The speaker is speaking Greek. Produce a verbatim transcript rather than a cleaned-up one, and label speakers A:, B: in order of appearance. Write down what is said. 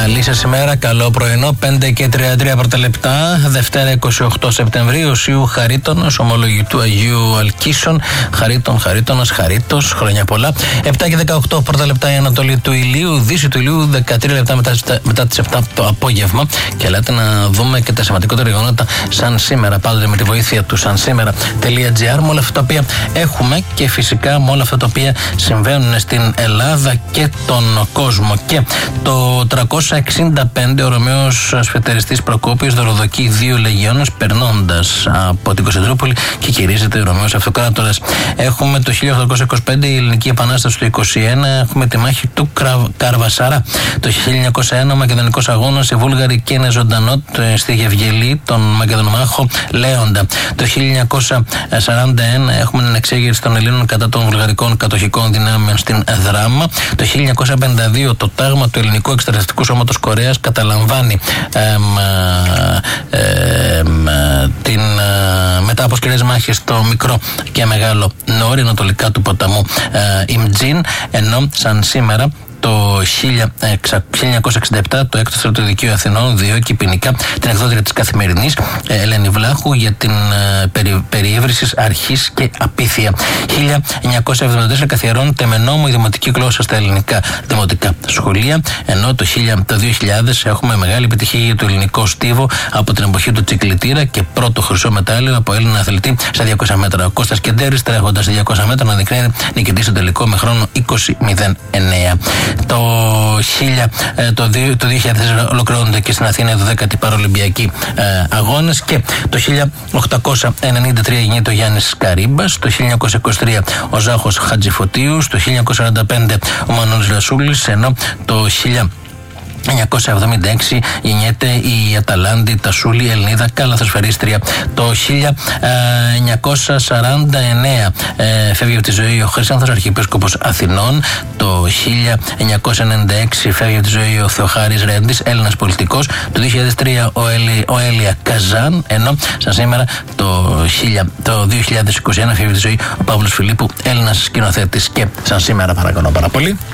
A: Καλή σας ημέρα, καλό πρωινό, πέντε και τριάντα τρία πρώτα λεπτά, Δευτέρα είκοσι οκτώ Σεπτεμβρίου, Οσίου Χαρίτωνος, ομολογητού Αγίου Αλκίσων, Χαρίτων, Χαρίτωνας, Χαρίτος, χρόνια πολλά. επτά και δεκαοκτώ πρώτα λεπτά η Ανατολή του ηλίου, Δύση του ηλίου, δεκατρία λεπτά μετά, μετά τις επτά το απόγευμα. Και ελάτε να δούμε και τα σημαντικότερα γεγονότα σαν σήμερα, πάντοτε με τη βοήθεια του σαν σήμερα.gr, με όλα αυτά τα οποία έχουμε και φυσικά με όλα αυτά τα οποία συμβαίνουν στην Ελλάδα και τον κόσμο. Και το τριακόσια εξήντα πέντε ο Ρωμαίος Ασφετεριστής Προκόπιος δωροδοκεί δύο λεγιώνες περνώντας από την Κωνσταντινούπολη και κηρύσσεται ο Ρωμαίος Αυτοκράτορας. Έχουμε το χίλια οκτακόσια είκοσι πέντε η Ελληνική Επανάσταση του είκοσι ένα, έχουμε τη μάχη του Καρβασαρά. Το χίλια εννιακόσια ένα ο Μακεδονικός Αγώνας, οι Βούλγαροι και είναι ζωντανό στη Γευγελή, τον Μακεδονομάχο Λέοντα. Το χίλια εννιακόσια σαράντα ένα έχουμε την εξέγερση των Ελλήνων κατά των βουλγαρικών κατοχικών δυνάμεων στην Δράμα. Το χίλια εννιακόσια πενήντα δύο το τάγμα του Ελληνικού Εκστρατευτικού Σώματος Κορέας καταλαμβάνει εμ, εμ, την, μετά από σκληρές μάχες στο μικρό και μεγάλο Νόρι ανατολικά του ποταμού Ιμτζίν, ενώ σαν σήμερα το χίλια εννιακόσια εξήντα επτά το έκτο στρατιωτικό Αθηνών διώκει ποινικά την εκδότρια της Καθημερινής Ελένη Βλάχου για την ε, περι, περιέβρηση αρχής και απίθεια. χίλια εννιακόσια εβδομήντα τέσσερα καθιερώνεται με νόμο η δημοτική γλώσσα στα ελληνικά δημοτικά σχολεία, ενώ το, το δύο χιλιάδες έχουμε μεγάλη επιτυχία για το ελληνικό στίβο από την εποχή του Τσικλητήρα και πρώτο χρυσό μετάλλιο από Έλληνα αθλητή στα διακόσια μέτρα. Ο Κώστας Κεντέρης τρέχοντας στα διακόσια μέτρα να δεικνύει νικητή στο τελικό με χρόνο είκοσι μηδέν εννέα. Το, χίλια, το, δύο, το δύο χιλιάδες τέσσερα ολοκληρώνονται και στην Αθήνα οι δωδέκατοι Παραολυμπιακοί ε, αγώνες και το χίλια οκτακόσια ενενήντα τρία γεννιέται ο Γιάννης Καρύμπας, το χίλια εννιακόσια είκοσι τρία ο Ζάχος Χατζηφωτίους, το χίλια εννιακόσια σαράντα πέντε ο Μανώλης Ρασούλης, ενώ το χίλια εννιακόσια εβδομήντα έξι γεννιέται η Αταλάντη Τασούλη, Ελληνίδα καλαθοσφαιρίστρια. Το χίλια εννιακόσια σαράντα εννέα ε, φεύγει από τη ζωή ο Χρυσάνθος Αρχιεπίσκοπος Αθηνών. Το χίλια εννιακόσια ενενήντα έξι φεύγει από τη ζωή ο Θεοχάρης Ρέντης, Έλληνας πολιτικός. Το δύο χιλιάδες τρία ο, Ελι, ο Έλια Καζάν, ενώ σαν σήμερα το, χίλια, το δύο χιλιάδες είκοσι ένα φεύγει από τη ζωή ο Παύλος Φιλίππου, Έλληνας σκηνοθέτης και σαν σήμερα παρακαλώ πάρα πολύ.